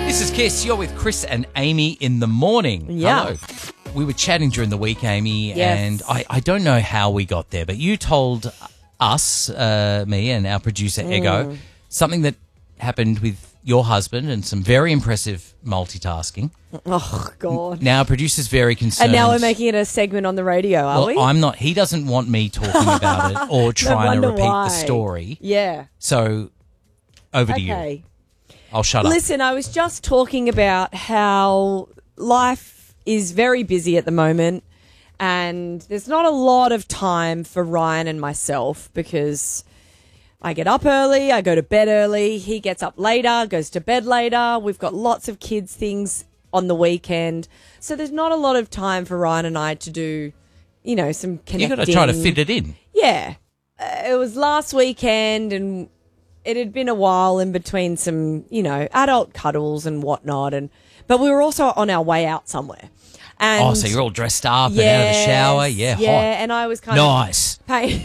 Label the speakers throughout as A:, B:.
A: This is Kiss. You're with Chris and Amy in the morning.
B: Yeah.
A: Hello. We were chatting during the week, Amy,
B: Yes.
A: and I don't know how we got there, but you told us, me and our producer, Ego, something that happened with your husband and some very impressive multitasking.
B: Oh, God.
A: Now, our producer's very concerned.
B: And now we're making it a segment on the radio, are we?
A: I'm not. He doesn't want me talking about it or trying to
B: wonder
A: repeat
B: why.
A: the story.
B: Yeah.
A: So, over to you.
B: Okay.
A: I'll shut up.
B: Listen, I was just talking about how life is very busy at the moment and there's not a lot of time for Ryan and myself because I get up early, I go to bed early, he gets up later, goes to bed later. We've got lots of kids' things on the weekend. So there's not a lot of time for Ryan and I to do, you know, some connecting.
A: You've got to try to fit it in.
B: Yeah. It was last weekend and it had been a while in between some, you know, adult cuddles and whatnot. But we were also on our way out somewhere. And
A: So you're all dressed up and out of the shower. Yeah,
B: yeah,
A: hot.
B: and I was kind
A: Nice.
B: of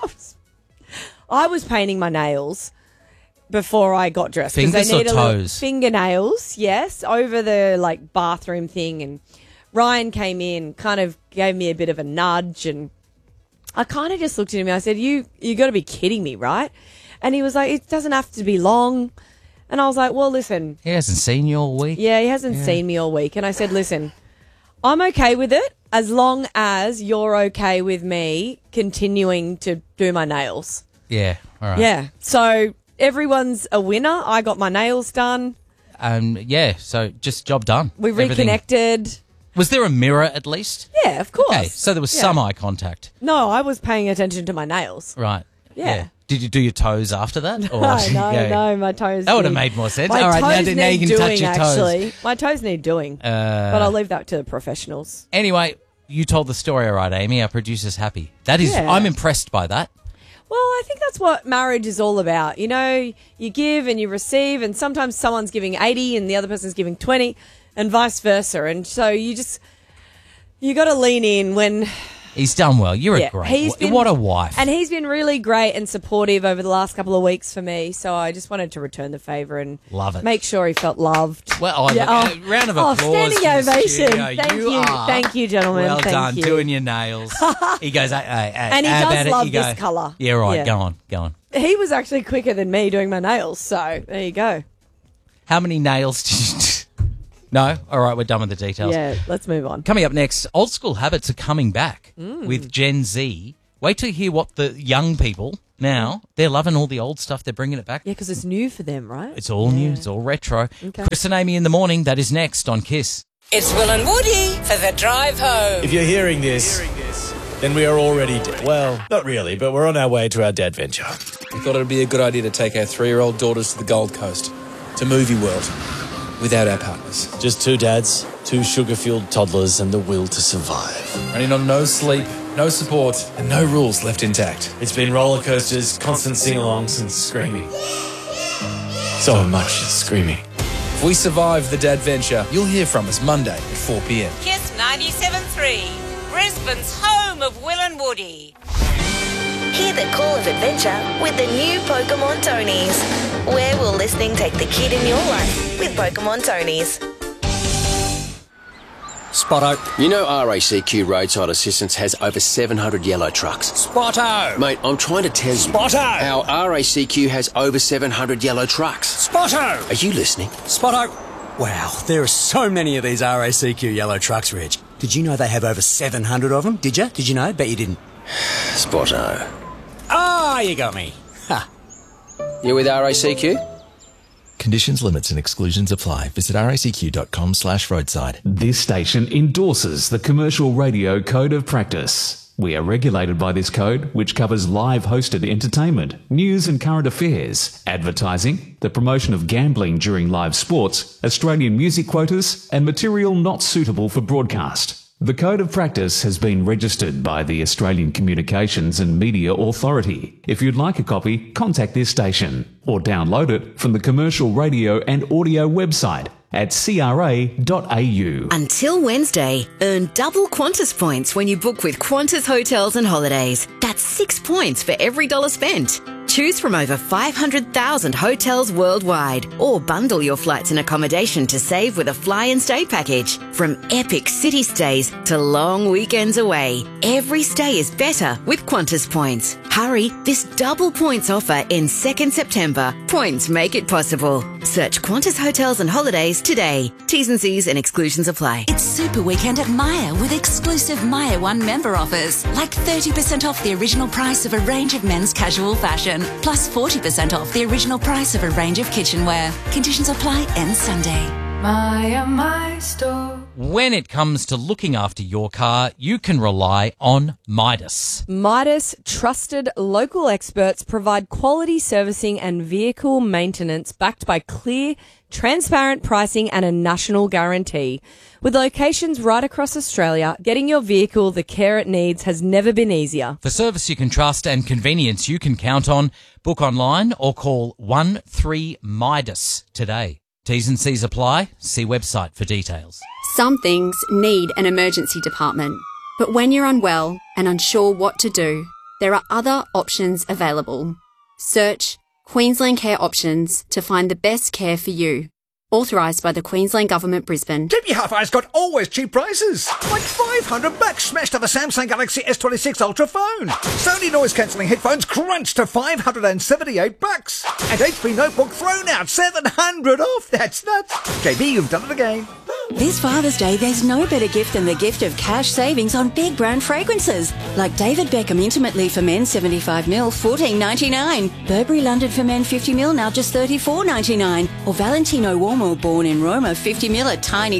B: I was painting my nails before I got dressed. 'cause
A: Fingers
B: they need
A: or
B: a little-
A: toes?
B: Fingernails, yes, over the bathroom thing. And Ryan came in, kind of gave me a bit of a nudge, and I kind of just looked at him and I said, you got to be kidding me, right? And he was like, it doesn't have to be long. And I was like, well, listen.
A: He hasn't seen you all week.
B: Yeah, he hasn't seen me all week. And I said, listen, I'm okay with it as long as you're okay with me continuing to do my nails.
A: Yeah, all right.
B: Yeah. So everyone's a winner. I got my nails done.
A: Yeah, so just job done.
B: We
A: Everything.
B: reconnected.
A: Was there a mirror at least?
B: Yeah, of course.
A: Okay, so there was
B: Yeah.
A: some eye contact.
B: No, I was paying attention to my nails.
A: Right.
B: Yeah.
A: Did you do your toes after that? Or
B: No,
A: did you go-
B: no, my toes.
A: That would have
B: need-
A: made more sense.
B: My
A: All right,
B: toes
A: now you
B: need
A: can touch
B: doing,
A: your toes.
B: Actually, my toes need doing, but I'll leave that to the professionals.
A: Anyway, you told the story all right, Amy. Our producer's happy. That is,
B: Yeah.
A: I'm impressed by that.
B: Well, I think that's what marriage is all about. You know, you give and you receive, and sometimes someone's giving 80 and the other person's giving 20, and vice versa. And so you got to lean in when.
A: He's done well. You're a great. What a wife.
B: And he's been really great and supportive over the last couple of weeks for me. So I just wanted to return the favour and
A: Love it.
B: make sure he felt loved.
A: Well, round of applause.
B: standing
A: to the
B: ovation.
A: studio.
B: Thank you.
A: are
B: Thank you, gentlemen.
A: Well
B: Thank
A: done,
B: you.
A: doing your nails. He goes, hey,
B: And he
A: how
B: does
A: about it?
B: love
A: You go,
B: this colour.
A: Yeah, right.
B: Yeah.
A: Go on.
B: He was actually quicker than me doing my nails. So there you go.
A: How many nails did you do? No? All right, we're done with the details.
B: Yeah, let's move on.
A: Coming up next, old school habits are coming back with Gen Z. Wait till you hear what the young people now, they're loving all the old stuff. They're bringing it back.
B: Yeah, because it's new for them, right?
A: It's all new. It's all retro.
B: Okay.
A: Chris and Amy in the morning. That is next on Kiss.
C: It's Will and Woody for the drive home.
D: If you're hearing this, then we are already dead. Well, not really, but we're on our way to our dad venture.
E: We thought it would be a good idea to take our 3-year-old daughters to the Gold Coast, to Movie World, without our partners.
D: Just two dads, two sugar-fueled toddlers, and the will to survive.
E: Running on no sleep, no support, and no rules left intact.
D: It's been roller coasters, constant sing-alongs, and screaming. So much screaming.
E: If we survive the dad venture, you'll hear from us Monday at 4 p.m.
C: Kiss 97.3, Brisbane's home of Will and Woody.
F: Hear the call of adventure with the new Pokemon Tonys. Where will listening take the kid in your life with Pokemon Tonys?
G: Spotto. You know RACQ Roadside Assistance has over 700 yellow trucks.
H: Spotto.
G: Mate, I'm trying to tell you
H: Spotto.
G: how RACQ has over 700 yellow trucks.
H: Spotto.
G: Are you listening?
H: Spotto. Wow, there are so many of these RACQ yellow trucks, Reg. Did you know they have over 700 of them? Did you? Did you know? Bet you didn't.
G: Spotto.
H: Ah, you got me. Ha.
G: You with RACQ?
I: Conditions, limits and exclusions apply. Visit racq.com/roadside.
J: This station endorses the Commercial Radio Code of Practice. We are regulated by this code, which covers live hosted entertainment, news and current affairs, advertising, the promotion of gambling during live sports, Australian music quotas, and material not suitable for broadcast. The Code of Practice has been registered by the Australian Communications and Media Authority. If you'd like a copy, contact this station or download it from the Commercial Radio and Audio website at cra.au.
K: Until Wednesday, earn double Qantas points when you book with Qantas Hotels and Holidays. That's 6 points for every $1 spent. Choose from over 500,000 hotels worldwide, or bundle your flights and accommodation to save with a fly and stay package. From epic city stays to long weekends away, every stay is better with Qantas points. Hurry, this double points offer ends 2nd September. Points make it possible. Search Qantas Hotels and Holidays today. T's and C's and exclusions apply.
L: It's Super Weekend at Myer with exclusive Myer One member offers, like 30% off the original price of a range of men's casual fashion, plus 40% off the original price of a range of kitchenware. Conditions apply end Sunday.
M: Myer, my store.
A: When it comes to looking after your car, you can rely on Midas.
B: Midas trusted local experts provide quality servicing and vehicle maintenance backed by clear, transparent pricing and a national guarantee. With locations right across Australia, getting your vehicle the care it needs has never been easier.
A: For service you can trust and convenience you can count on, book online or call 13Midas today. T's and C's apply. See website for details.
N: Some things need an emergency department, but when you're unwell and unsure what to do, there are other options available. Search Queensland Care Options to find the best care for you. Authorised by the Queensland Government, Brisbane.
O: Jimmy Hi-Fi's got always cheap prices. Like $500 smashed on the Samsung Galaxy S26 Ultra phone. Sony noise-cancelling headphones crunched to $578. And HP Notebook thrown out $700 off. That's nuts. JB, you've done it again.
P: This Father's Day, there's no better gift than the gift of cash savings on big brand fragrances. Like David Beckham Intimately for Men 75ml, $14.99. Burberry London for Men 50ml, now just $34.99. Or Valentino Uomo Born in Roma 50ml, a tiny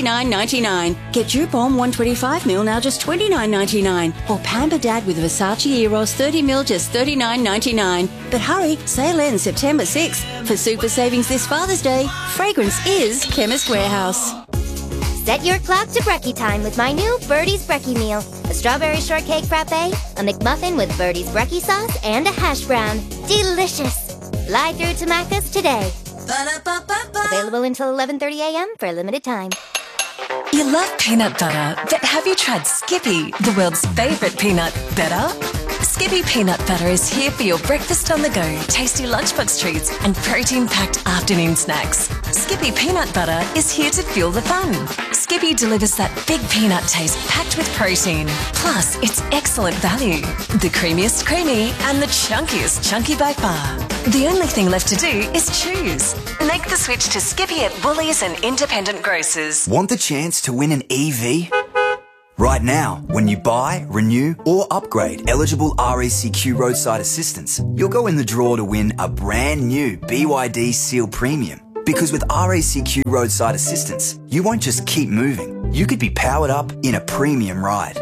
P: $79.99. Get Dupont 125ml, now just $29.99. Or Pamper Dad with Versace Eros 30ml, just $39.99. But hurry, sale ends September 6th. For super savings this Father's Day, fragrance is Chemist Warehouse.
Q: Set your clock to brekkie time with my new Birdie's Brekkie Meal. A strawberry shortcake frappe, a McMuffin with Birdie's Brekkie sauce, and a hash brown. Delicious! Fly through to Macca's today. Available until 11:30 a.m. for a limited time.
R: You love peanut butter, but have you tried Skippy, the world's favourite peanut butter? Skippy peanut butter is here for your breakfast on the go, tasty lunchbox treats and protein-packed afternoon snacks. Skippy peanut butter is here to fuel the fun. Skippy delivers that big peanut taste packed with protein. Plus, it's excellent value. The creamiest creamy and the chunkiest chunky by far. The only thing left to do is choose. Make the switch to Skippy at Woolies and independent grocers.
S: Want the chance to win an EV? Right now, when you buy, renew or upgrade eligible RACQ roadside assistance, you'll go in the draw to win a brand new BYD Seal Premium. Because with RACQ roadside assistance, you won't just keep moving. You could be powered up in a premium ride.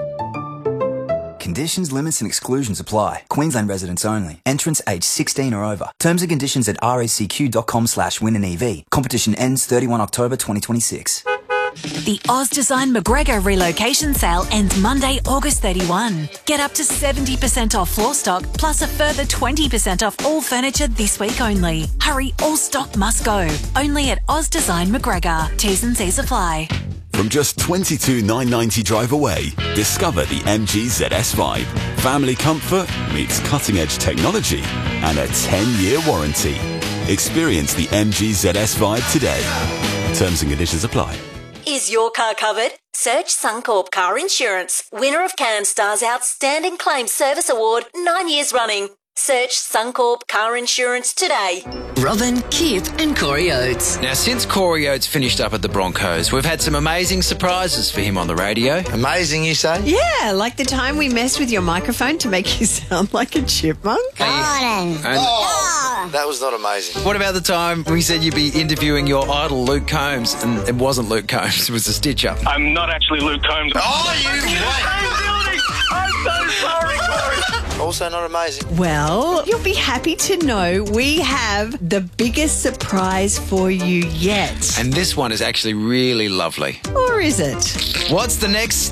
S: Conditions, limits and exclusions apply. Queensland residents only. Entrants aged 16 or over. Terms and conditions at racq.com/win-an-EV. Competition ends 31 October 2026.
R: The Ozdesign McGregor relocation sale ends Monday, August 31. Get up to 70% off floor stock, plus a further 20% off all furniture this week only. Hurry, all stock must go. Only at Ozdesign McGregor. T's and C's apply.
T: From just $22,990 drive away, discover the MG ZS5. Family comfort meets cutting-edge technology and a 10-year warranty. Experience the MG ZS5 today. Terms and conditions apply.
P: Is your car covered? Search Suncorp Car Insurance, winner of CanStar's Outstanding Claim Service Award 9 years running. Search Suncorp Car Insurance today.
K: Robin, Kip and Corey Oates.
E: Now, since Corey Oates finished up at the Broncos, we've had some amazing surprises for him on the radio.
U: Amazing, you say?
V: Yeah, like the time we messed with your microphone to make you sound like a chipmunk.
U: Gordon. That was not amazing.
E: What about the time we said you'd be interviewing your idol, Luke Combs, and it wasn't Luke Combs, it was a stitch-up?
W: I'm not actually Luke Combs.
U: Oh, you
W: wait! I'm so sorry, Corey.
U: Also not amazing.
V: Well, you'll be happy to know we have the biggest surprise for you yet.
E: And this one is actually really lovely.
V: Or is it?
E: What's the next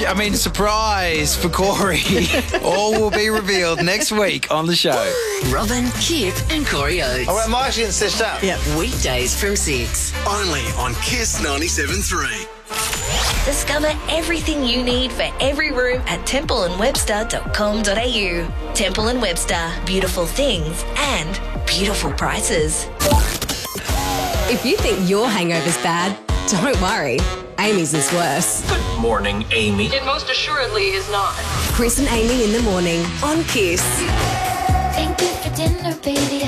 E: surprise for Corey? All will be revealed next week on the show.
K: Robin, Kip and Corey Oates.
U: Oh, am I actually getting stitched up?
V: Yep.
K: Weekdays from 6.
X: Only on Kiss 97.3.
R: Discover everything you need for every room at templeandwebster.com.au. Temple & Webster. Beautiful things and beautiful prices.
C: If you think your hangover's bad, don't worry. Amy's is worse.
D: Good morning, Amy.
C: It most assuredly is not. Chris and Amy in the morning on Kiss.
Q: Thank you for dinner, baby.